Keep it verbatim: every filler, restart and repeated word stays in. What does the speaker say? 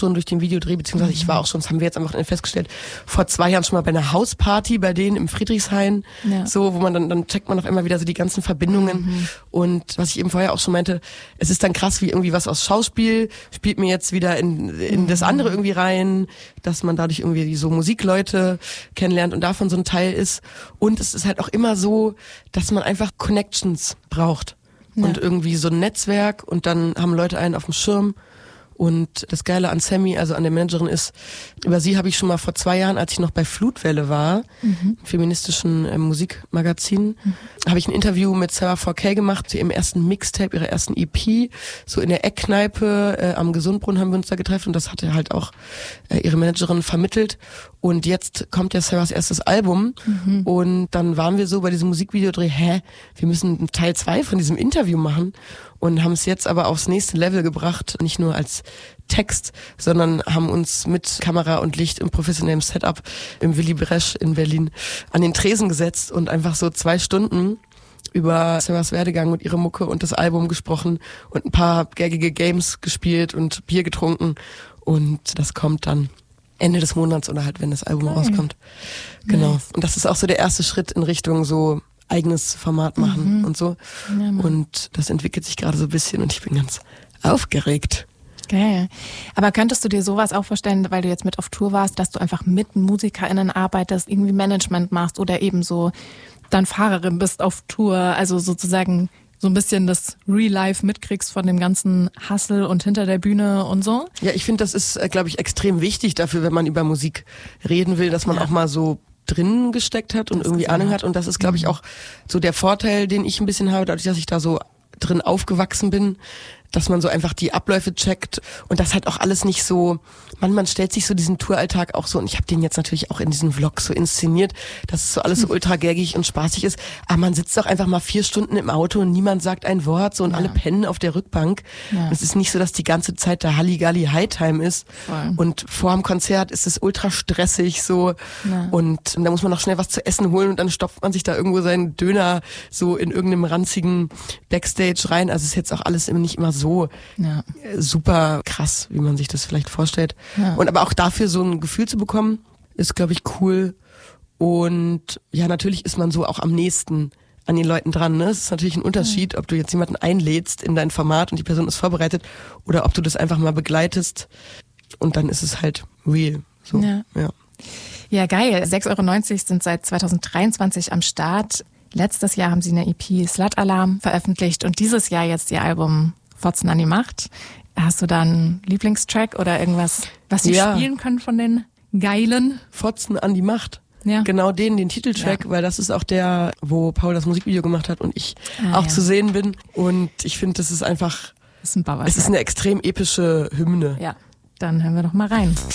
schon durch den Videodreh, beziehungsweise ich war auch schon, das haben wir jetzt am Wochenende festgestellt, vor zwei Jahren schon mal bei einer Hausparty bei denen im Friedrichshain, ja. so, wo man dann, dann checkt man auch immer wieder so die ganzen Verbindungen mhm. und was ich eben vorher auch schon meinte, es ist dann krass, wie irgendwie was aus Schauspiel spielt mir jetzt wieder in, in mhm. das andere irgendwie rein, dass man dadurch irgendwie so Musikleute kennenlernt und davon so ein Teil ist und es ist halt auch immer so, dass man einfach Connections braucht ja. und irgendwie so ein Netzwerk und dann haben Leute einen auf dem Schirm. Und das Geile an Sammy, also an der Managerin ist, über sie habe ich schon mal vor zwei Jahren, als ich noch bei Flutwelle war, mhm. feministischen äh, Musikmagazin, mhm. habe ich ein Interview mit Sarah four K gemacht zu ihrem ersten Mixtape, ihrer ersten E P. So in der Eckkneipe äh, am Gesundbrunnen haben wir uns da getroffen und das hatte halt auch äh, ihre Managerin vermittelt. Und jetzt kommt ja Sarahs erstes Album mhm. und dann waren wir so bei diesem Musikvideodreh, hä, wir müssen Teil zwei von diesem Interview machen. Und haben es jetzt aber aufs nächste Level gebracht, nicht nur als Text, sondern haben uns mit Kamera und Licht im professionellen Setup im Willy Bresch in Berlin an den Tresen gesetzt und einfach so zwei Stunden über Sarahs Werdegang und ihre Mucke und das Album gesprochen und ein paar gaggige Games gespielt und Bier getrunken und das kommt dann Ende des Monats oder halt, wenn das Album okay. rauskommt. Genau. Nice. Und das ist auch so der erste Schritt in Richtung so eigenes Format machen mhm. und so. Ja, und das entwickelt sich gerade so ein bisschen und ich bin ganz aufgeregt. Geil. Aber könntest du dir sowas auch vorstellen, weil du jetzt mit auf Tour warst, dass du einfach mit MusikerInnen arbeitest, irgendwie Management machst oder eben so dann Fahrerin bist auf Tour, also sozusagen so ein bisschen das Real Life mitkriegst von dem ganzen Hustle und hinter der Bühne und so? Ja, ich finde, das ist, glaube ich, extrem wichtig dafür, wenn man über Musik reden will, dass man ja. auch mal so drin gesteckt hat und das irgendwie Ahnung hat. Und das ist, glaube ich, auch so der Vorteil, den ich ein bisschen habe, dadurch, dass ich da so drin aufgewachsen bin, dass man so einfach die Abläufe checkt und das halt auch alles nicht so, man, man stellt sich so diesen Touralltag auch so, und ich habe den jetzt natürlich auch in diesen Vlogs so inszeniert, dass es so alles so ultra gaggig und spaßig ist, aber man sitzt doch einfach mal vier Stunden im Auto und niemand sagt ein Wort so und ja. alle pennen auf der Rückbank. Ja. Es ist nicht so, dass die ganze Zeit der Halligalli Hightime ist Voll. Und vor dem Konzert ist es ultra stressig so ja. und, und da muss man noch schnell was zu essen holen und dann stopft man sich da irgendwo seinen Döner so in irgendeinem ranzigen Backstage rein, also ist jetzt auch alles nicht immer so so ja. super krass, wie man sich das vielleicht vorstellt. Ja. Und aber auch dafür so ein Gefühl zu bekommen, ist, glaube ich, cool. Und ja, natürlich ist man so auch am nächsten an den Leuten dran. Ne? Es ist natürlich ein Unterschied, ob du jetzt jemanden einlädst in dein Format und die Person ist vorbereitet oder ob du das einfach mal begleitest und dann ist es halt real. So. Ja. Ja. ja, geil. sechs Euro neunzig sind seit zwanzig dreiundzwanzig am Start. Letztes Jahr haben sie eine E P Slut Alarm veröffentlicht und dieses Jahr jetzt ihr Album Fotzen an die Macht. Hast du da einen Lieblingstrack oder irgendwas, was sie ja. spielen können von den Geilen? Fotzen an die Macht. Ja. Genau den, den Titeltrack, ja. weil das ist auch der, wo Paul das Musikvideo gemacht hat und ich ah, auch ja. zu sehen bin. Und ich finde, das ist einfach, das ist ein Bauer, es ist eine extrem epische Hymne. Ja, dann hören wir doch mal rein.